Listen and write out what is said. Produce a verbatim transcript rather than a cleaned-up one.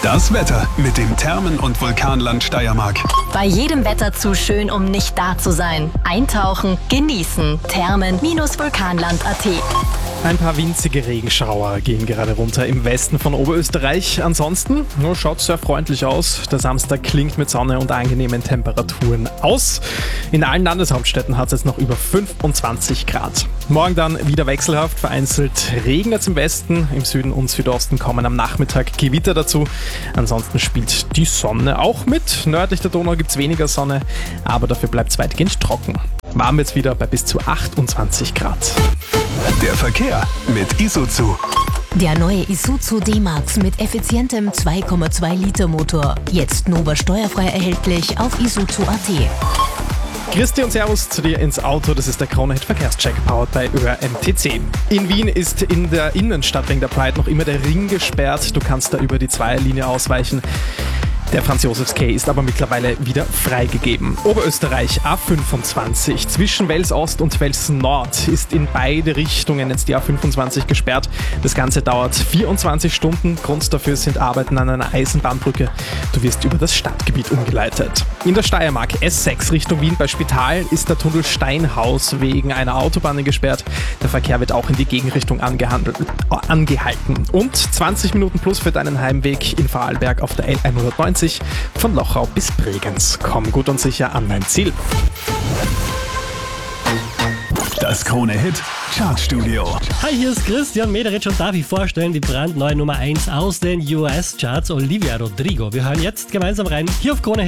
Das Wetter mit dem Thermen- und Vulkanland Steiermark. Bei jedem Wetter zu schön, um nicht da zu sein. Eintauchen, genießen. Thermen-Vulkanland Punkt a t. Ein paar winzige Regenschauer gehen gerade runter im Westen von Oberösterreich. Ansonsten no, schaut sehr freundlich aus. Der Samstag klingt mit Sonne und angenehmen Temperaturen aus. In allen Landeshauptstädten hat es jetzt noch über fünfundzwanzig Grad. Morgen dann wieder wechselhaft. Vereinzelt regnet es im Westen. Im Süden und Südosten kommen am Nachmittag Gewitter dazu. Ansonsten spielt die Sonne auch mit. Nördlich der Donau gibt es weniger Sonne, aber dafür bleibt es weitgehend trocken. Warm wird's wieder bei bis zu achtundzwanzig Grad. Der Verkehr mit Isuzu. Der neue Isuzu D-Max mit effizientem zwei Komma zwei Liter Motor. Jetzt Nova steuerfrei erhältlich auf isuzu Punkt a t. Christi und Servus zu dir ins Auto, das ist der Krone-Hit Verkehrscheck, powered by Ö R M T C. In Wien ist in der Innenstadt wegen der Pride noch immer der Ring gesperrt, du kannst da über die Zweierlinie ausweichen. Der Franz-Josefs-Quai ist aber mittlerweile wieder freigegeben. Oberösterreich A fünfundzwanzig zwischen Wels Ost und Wels Nord ist in beide Richtungen jetzt die A fünfundzwanzig gesperrt. Das Ganze dauert vierundzwanzig Stunden. Grund dafür sind Arbeiten an einer Eisenbahnbrücke. Du wirst über das Stadtgebiet umgeleitet. In der Steiermark S sechs Richtung Wien bei Spital ist der Tunnel Steinhaus wegen einer Autobahn gesperrt. Der Verkehr wird auch in die Gegenrichtung angehandelt, äh, angehalten. Und zwanzig Minuten plus für deinen Heimweg in Vorarlberg auf der L hundertneunzig von Lochau bis Bregenz. Komm gut und sicher an dein Ziel. Das Krone-Hit Chartstudio. Hi, hier ist Christian Mederitsch und darf ich vorstellen die brandneue Nummer eins aus den U S-Charts, Olivia Rodrigo. Wir hören jetzt gemeinsam rein, hier auf Krone-Hit.